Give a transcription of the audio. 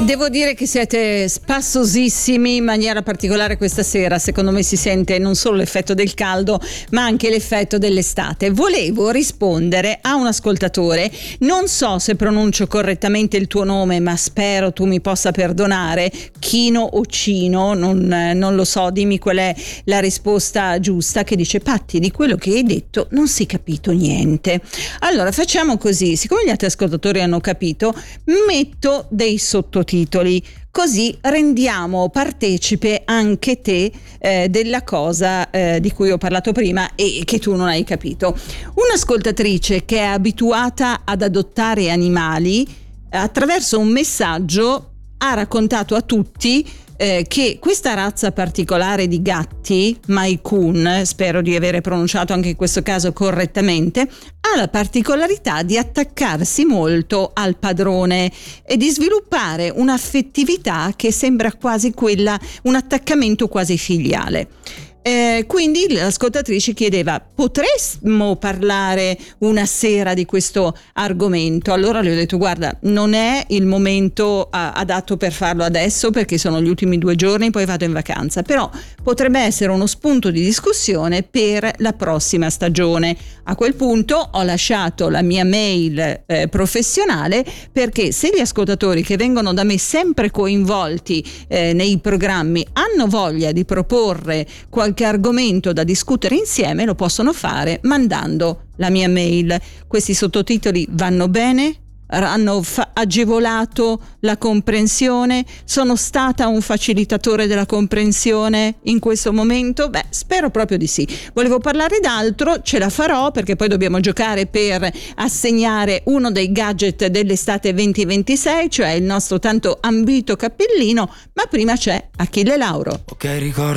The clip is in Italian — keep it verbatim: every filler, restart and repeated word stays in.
Devo dire che siete spassosissimi in maniera particolare questa sera. Secondo me si sente non solo l'effetto del caldo ma anche l'effetto dell'estate. Volevo rispondere a un ascoltatore, non so se pronuncio correttamente il tuo nome ma spero tu mi possa perdonare, Chino o Cino, non, non lo so, dimmi qual è la risposta giusta, che dice: Patti, di quello che hai detto non si è capito niente. Allora facciamo così, siccome gli altri ascoltatori hanno capito, metto dei sottotitoli, così rendiamo partecipe anche te eh, della cosa eh, di cui ho parlato prima e che tu non hai capito. Un'ascoltatrice che è abituata ad adottare animali, attraverso un messaggio ha raccontato a tutti eh, che questa razza particolare di gatti, Maine, spero di aver pronunciato anche in questo caso correttamente, ha la particolarità di attaccarsi molto al padrone e di sviluppare un'affettività che sembra quasi quella, un attaccamento quasi filiale. Eh, quindi l'ascoltatrice chiedeva: potremmo parlare una sera di questo argomento? Allora le ho detto: guarda, non è il momento a, adatto per farlo adesso perché sono gli ultimi due giorni, poi vado in vacanza, però potrebbe essere uno spunto di discussione per la prossima stagione. A quel punto ho lasciato la mia mail eh, professionale, perché se gli ascoltatori che vengono da me sempre coinvolti eh, nei programmi hanno voglia di proporre qualche qualche argomento da discutere insieme, lo possono fare mandando la mia mail. Questi sottotitoli vanno bene? Hanno fa- agevolato la comprensione? Sono stata un facilitatore della comprensione in questo momento? Beh, spero proprio di sì. Volevo parlare d'altro, ce la farò perché poi dobbiamo giocare per assegnare uno dei gadget dell'estate venti ventisei, cioè il nostro tanto ambito cappellino, ma prima c'è Achille Lauro. Ok, ricordo